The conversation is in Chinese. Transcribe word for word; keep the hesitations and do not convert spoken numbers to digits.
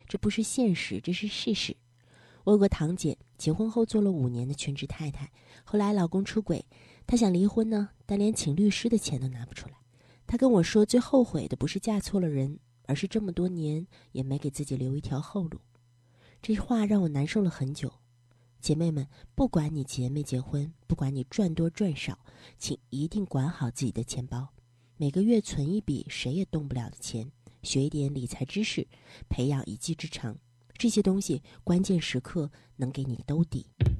这不是现实，这是事实。我有个堂姐，结婚后做了五年的全职太太，后来老公出轨，她想离婚呢，但连请律师的钱都拿不出来。她跟我说，最后悔的不是嫁错了人，而是这么多年也没给自己留一条后路。这话让我难受了很久。姐妹们，不管你结没结婚，不管你赚多赚少，请一定管好自己的钱包，每个月存一笔谁也动不了的钱，学一点理财知识，培养一技之长，这些东西关键时刻能给你兜底。